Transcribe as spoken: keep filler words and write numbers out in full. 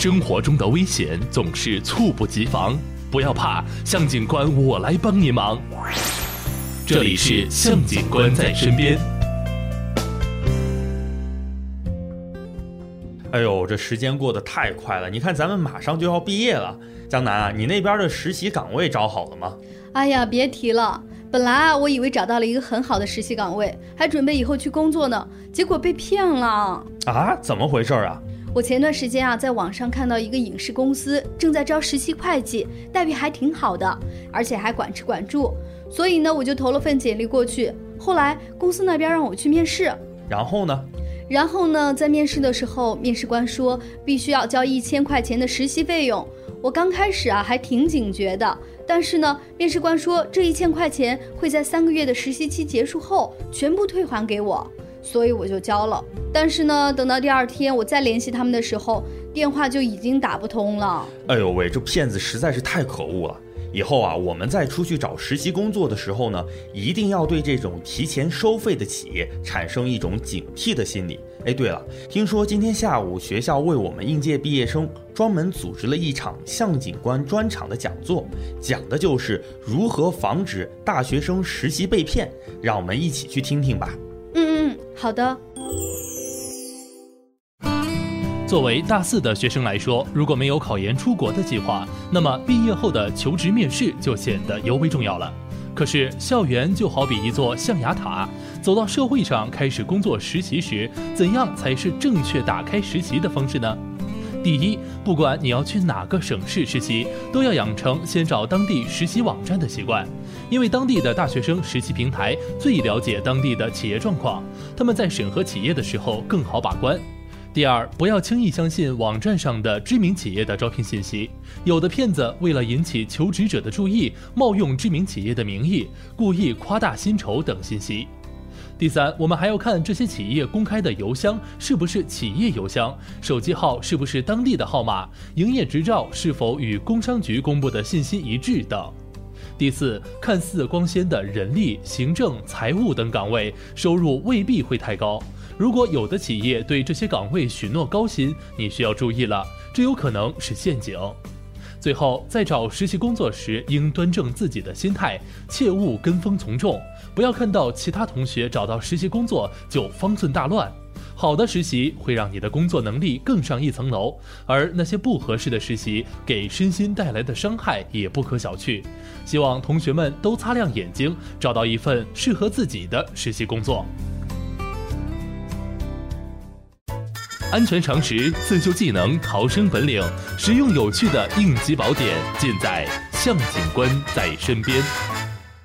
生活中的危险总是猝不及防，不要怕，向警官我来帮你忙。这里是向警官在身边。 哎呦，这时间过得太快了，你看咱们马上就要毕业了。江南啊，你那边的实习岗位找好了吗？ 哎呀，别提了，本来啊，我以为找到了一个很好的实习岗位，还准备以后去工作呢，结果被骗了。 啊，怎么回事啊？ 我前段时间啊，在网上看到一个影视公司正在招实习会计，待遇还挺好的，而且还管吃管住，所以呢，我就投了份简历过去。后来公司那边让我去面试， 然后呢？ 然后呢，在面试的时候，面试官说必须要交一千块钱的实习费用。我刚开始啊还挺警觉的，但是呢，面试官说这一千块钱会在三个月的实习期结束后全部退还给我，所以我就交了。但是呢，等到第二天我再联系他们的时候，电话就已经打不通了。 哎呦喂，这骗子实在是太可恶了。以后啊，我们在出去找实习工作的时候呢，一定要对这种提前收费的企业产生一种警惕的心理。哎，对了，听说今天下午学校为我们应届毕业生专门组织了一场向警官专场的讲座，讲的就是如何防止大学生实习被骗，让我们一起去听听吧。 嗯嗯，好的。 作为大四的学生来说，如果没有考研出国的计划，那么毕业后的求职面试就显得尤为重要了。可是校园就好比一座象牙塔，走到社会上开始工作实习时，怎样才是正确打开实习的方式呢？第一，不管你要去哪个省市实习，都要养成先找当地实习网站的习惯，因为当地的大学生实习平台最了解当地的企业状况，他们在审核企业的时候更好把关。第二，不要轻易相信网站上的知名企业的招聘信息，有的骗子为了引起求职者的注意，冒用知名企业的名义，故意夸大薪酬等信息。第三，我们还要看这些企业公开的邮箱是不是企业邮箱，手机号是不是当地的号码，营业执照是否与工商局公布的信息一致等。第四，看似光鲜的人力、行政、财务等岗位，收入未必会太高。如果有的企业对这些岗位许诺高薪，你需要注意了，这有可能是陷阱。最后，在找实习工作时，应端正自己的心态，切勿跟风从众，不要看到其他同学找到实习工作就方寸大乱。好的实习会让你的工作能力更上一层楼，而那些不合适的实习给身心带来的伤害也不可小觑。希望同学们都擦亮眼睛，找到一份适合自己的实习工作。安全常识、自救技能、逃生本领，实用有趣的应急宝典，尽在向警官在身边。